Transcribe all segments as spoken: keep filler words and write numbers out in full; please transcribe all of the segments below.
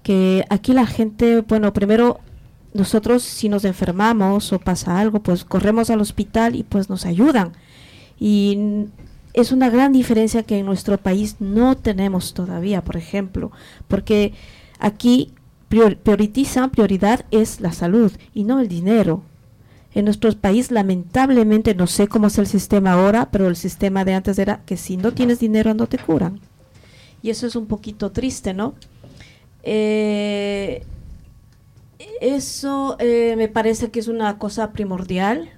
que aquí la gente, bueno, primero nosotros si nos enfermamos o pasa algo, pues corremos al hospital y pues nos ayudan. Y es una gran diferencia que en nuestro país no tenemos todavía, por ejemplo, porque aquí prior, priorizan, prioridad es la salud y no el dinero. En nuestro país, lamentablemente, no sé cómo es el sistema ahora, pero el sistema de antes era que si no tienes dinero no te curan. Y eso es un poquito triste, ¿no? Eh, eso eh, me parece que es una cosa primordial.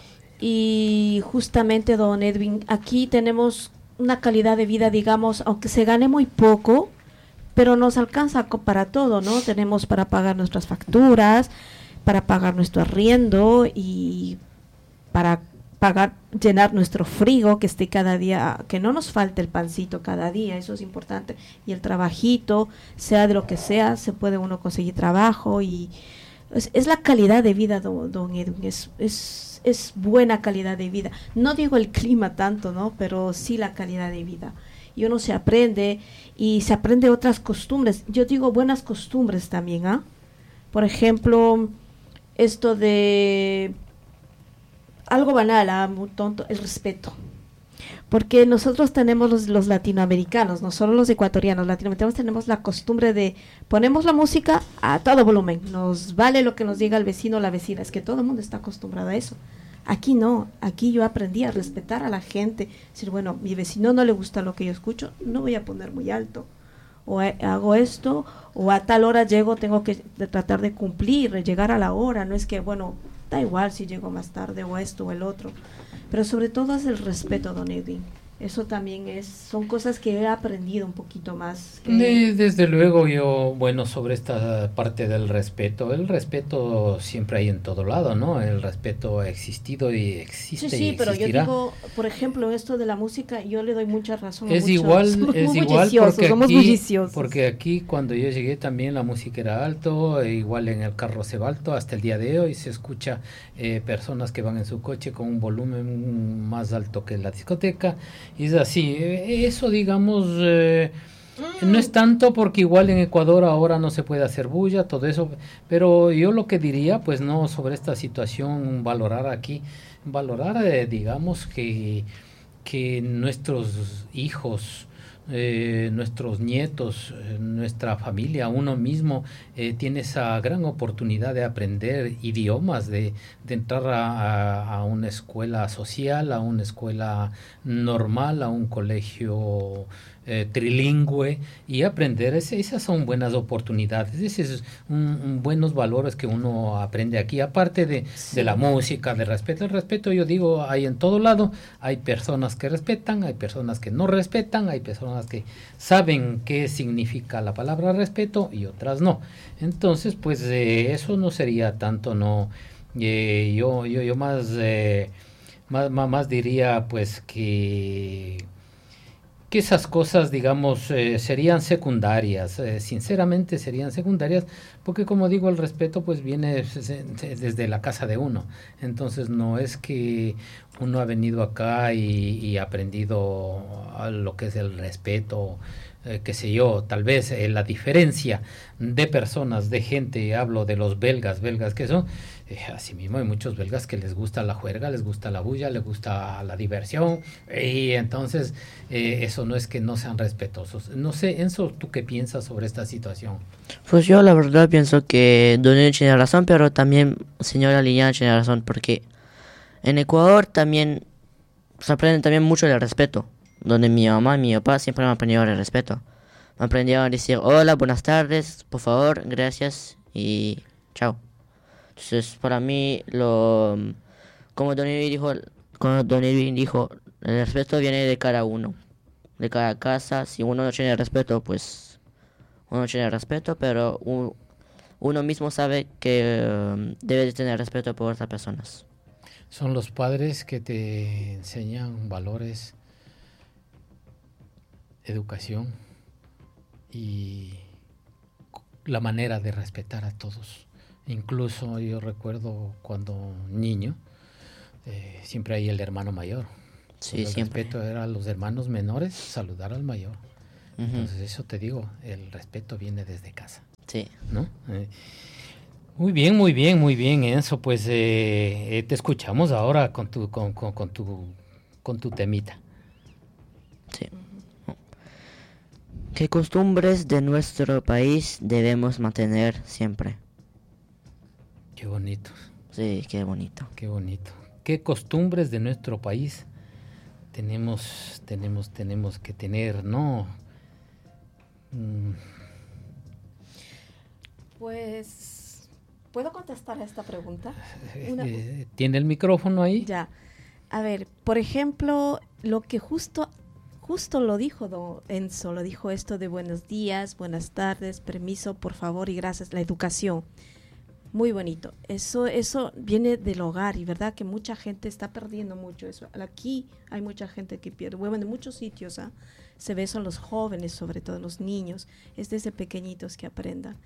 Y justamente, don Edwin, aquí tenemos una calidad de vida, digamos, aunque se gane muy poco, pero nos alcanza para todo, ¿no? Tenemos para pagar nuestras facturas, para pagar nuestro arriendo y para pagar, llenar nuestro frigo, que esté cada día, que no nos falte el pancito cada día, eso es importante, y el trabajito, sea de lo que sea, se puede uno conseguir trabajo y es, es la calidad de vida, don, don Edwin, es, es, es buena calidad de vida, no digo el clima tanto, ¿no? Pero sí la calidad de vida, y uno se aprende, y se aprende otras costumbres, yo digo buenas costumbres también, ¿ah? ¿eh? Por ejemplo, esto de algo banal, ¿ah? Muy tonto, el respeto. Porque nosotros tenemos los, los latinoamericanos, no solo los ecuatorianos, latinoamericanos tenemos la costumbre de ponemos la música a todo volumen, nos vale lo que nos diga el vecino o la vecina, es que todo el mundo está acostumbrado a eso. Aquí no, aquí yo aprendí a respetar a la gente, decir, bueno, mi vecino no le gusta lo que yo escucho, no voy a poner muy alto. O hago esto, o a tal hora llego, tengo que de tratar de cumplir, llegar a la hora, no es que, bueno, da igual si llego más tarde o esto o el otro, pero sobre todo es el respeto, don Edwin. Eso también es, son cosas que he aprendido un poquito más. Que de, desde luego yo, bueno, sobre esta parte del respeto, el respeto siempre hay en todo lado, ¿no? El respeto ha existido y existe. Sí, sí, y pero yo existirá. digo, por ejemplo, esto de la música, yo le doy mucha razón. Es a igual, somos es muy igual porque somos aquí, bulliciosos. porque aquí cuando yo llegué también la música era alto, e igual en el carro se va alto, hasta el día de hoy se escucha eh, personas que van en su coche con un volumen más alto que la discoteca, y es así, eso digamos eh, mm. no es tanto porque igual en Ecuador ahora no se puede hacer bulla, todo eso, pero yo lo que diría, pues no, sobre esta situación, valorar aquí, valorar eh, digamos que que nuestros hijos, eh, nuestros nietos, eh, nuestra familia, uno mismo eh, tiene esa gran oportunidad de aprender idiomas, de, de entrar a, a, a una escuela social, a una escuela normal, a un colegio eh, trilingüe y aprender. Ese, esas son buenas oportunidades, esos son un, un buenos valores que uno aprende aquí, aparte de, sí. de la música, de respeto. El respeto, yo digo, hay en todo lado, hay personas que respetan, hay personas que no respetan, hay personas que saben qué significa la palabra respeto y otras no. Entonces, pues eh, eso no sería tanto, no. Eh, yo, yo, yo más, eh, más, más, más diría, pues que que esas cosas, digamos, eh, serían secundarias, eh, sinceramente serían secundarias, porque como digo, el respeto pues viene desde la casa de uno, entonces no es que uno ha venido acá y, y aprendido a lo que es el respeto, eh, qué sé yo, tal vez eh, la diferencia de personas, de gente, hablo de los belgas, belgas que son, eh, así mismo hay muchos belgas que les gusta la juerga, les gusta la bulla, les gusta la diversión, y entonces eh, eso no es que no sean respetuosos. No sé, Enzo, ¿tú qué piensas sobre esta situación? Pues yo la verdad pienso que Don Edwin tiene razón, pero también señora Liliana tiene razón, porque en Ecuador también se aprende también mucho del respeto, donde mi mamá y mi papá siempre me aprendieron el respeto. Me aprendieron a decir hola, buenas tardes, por favor, gracias y chao. Entonces, para mí, lo como Don Edwin dijo, como Don Edwin dijo, el respeto viene de cada uno, de cada casa. Si uno no tiene respeto, pues uno no tiene respeto, pero un, uno mismo sabe que um, debe de tener respeto por otras personas. Son los padres que te enseñan valores, educación y la manera de respetar a todos. Incluso yo recuerdo cuando niño, eh, siempre hay el hermano mayor. Sí, el siempre. respeto era a los hermanos menores, saludar al mayor. Uh-huh. Entonces eso te digo, el respeto viene desde casa. Sí. ¿no? Eh, muy bien, muy bien, muy bien, Enzo. Pues eh, eh, te escuchamos ahora con tu, con, con, con tu, con tu temita. Sí. ¿Qué costumbres de nuestro país debemos mantener siempre? Qué bonito. Sí, qué bonito. Qué bonito. ¿Qué costumbres de nuestro país tenemos, tenemos, tenemos que tener, no? Mm. Pues, ¿puedo contestar a esta pregunta? Una... ¿Tiene el micrófono ahí? Ya. A ver, por ejemplo, lo que justo, justo lo dijo don Enzo, lo dijo esto de buenos días, buenas tardes, permiso, por favor y gracias, la educación. Muy bonito. Eso, eso viene del hogar y verdad que mucha gente está perdiendo mucho eso. Aquí hay mucha gente que pierde. Bueno, en muchos sitios ¿eh? se ve eso en los jóvenes, sobre todo en los niños. Es desde pequeñitos que aprendan.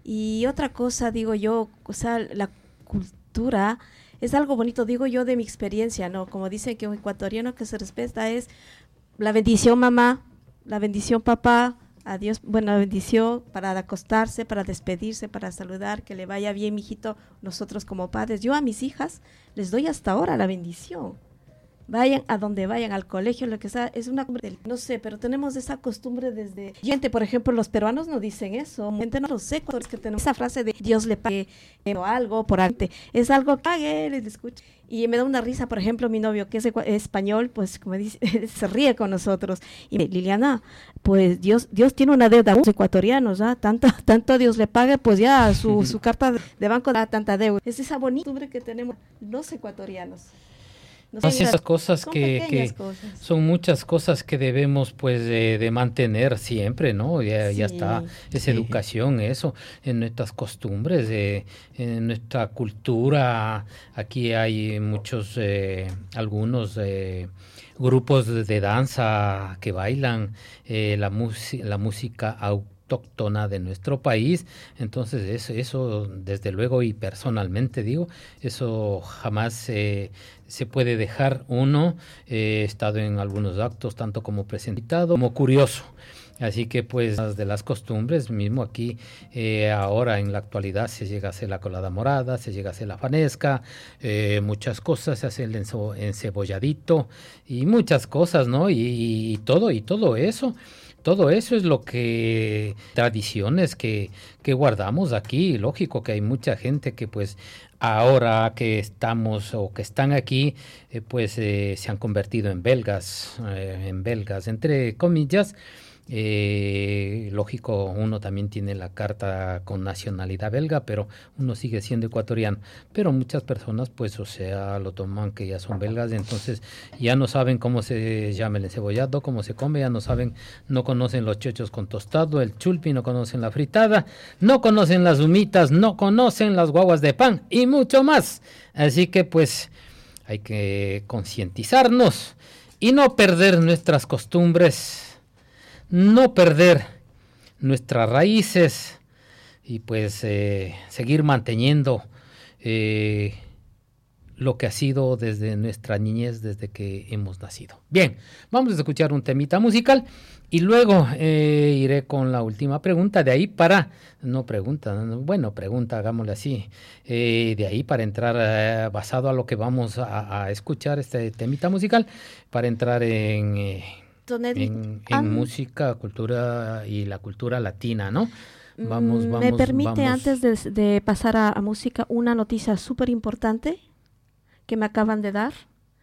Y otra cosa, digo yo, o sea, la cultura es algo bonito, digo yo de mi experiencia, ¿no? Como dicen que un ecuatoriano que se respeta es la bendición mamá, la bendición papá, adiós, buena bendición para acostarse, para despedirse, para saludar, que le vaya bien, mijito. Nosotros como padres, yo a mis hijas les doy hasta ahora la bendición. Vayan a donde vayan, al colegio, lo que sea, es una costumbre, no sé, pero tenemos esa costumbre desde... Gente, por ejemplo, los peruanos no dicen eso, gente no lo sé, es que tenemos esa frase de Dios le pague eh, o algo por arte, es algo que pague, les escuche. Y me da una risa, por ejemplo, mi novio, que es español, pues como dice, se ríe con nosotros. Y me, Liliana, pues Dios Dios tiene una deuda a los ecuatorianos, ¿ah? Tanto, tanto Dios le pague, pues ya su, su carta de banco da tanta deuda. Es esa bonita costumbre que tenemos los ecuatorianos. No sé, esas cosas son que, que cosas. Son muchas cosas que debemos pues de, de mantener siempre, ¿no? Ya, sí, ya está esa sí. educación, eso, en nuestras costumbres, eh, en nuestra cultura. Aquí hay muchos, eh, algunos eh, grupos de, de danza que bailan eh, la, la música autóctona de nuestro país. Entonces eso, eso desde luego y personalmente digo, eso jamás eh, se puede dejar uno. Eh, he estado en algunos actos tanto como presentado como curioso. Así que pues de las costumbres mismo aquí eh, ahora en la actualidad se llega a hacer la colada morada, se llega a hacer la fanesca, eh, muchas cosas, se hace el enso, encebolladito y muchas cosas, ¿no? Y, y todo y todo eso. Todo eso es lo que, tradiciones que, que guardamos aquí. Lógico que hay mucha gente que pues ahora que estamos o que están aquí, eh, pues eh, se han convertido en belgas, eh, en belgas, entre comillas. Eh, lógico, uno también tiene la carta con nacionalidad belga, pero uno sigue siendo ecuatoriano. Pero muchas personas, pues, o sea, lo toman que ya son belgas, entonces ya no saben cómo se llama el encebollado, cómo se come, ya no saben, no conocen los chochos con tostado, el chulpi, no conocen la fritada, no conocen las humitas, no conocen las guaguas de pan y mucho más. Así que, pues, hay que concientizarnos y no perder nuestras costumbres, no perder nuestras raíces y pues eh, seguir manteniendo eh, lo que ha sido desde nuestra niñez, desde que hemos nacido. Bien, vamos a escuchar un temita musical y luego eh, iré con la última pregunta. De ahí para, no pregunta, no, bueno, pregunta, hagámosle así, eh, de ahí para entrar, eh, basado a lo que vamos a, a escuchar, este temita musical, para entrar en... Eh, En, en música, cultura y la cultura latina, ¿no? Vamos, vamos. ¿Me permite vamos. antes de, de pasar a, a música una noticia súper importante que me acaban de dar?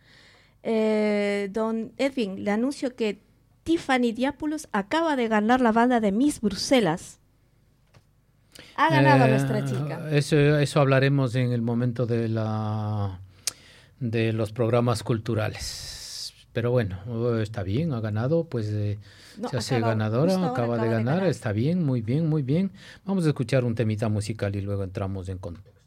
Eh, don Edwin, le anuncio que Tiffany Diápolos acaba de ganar la banda de Miss Bruselas. Ha ganado eh, nuestra chica. Eso, eso hablaremos en el momento de la de los programas culturales. Pero bueno, está bien, ha ganado, pues eh, no, se hace acaba, ganadora, acaba, acaba de ganar, de ganar, está bien, muy bien, muy bien. Vamos a escuchar un temita musical y luego entramos en contacto.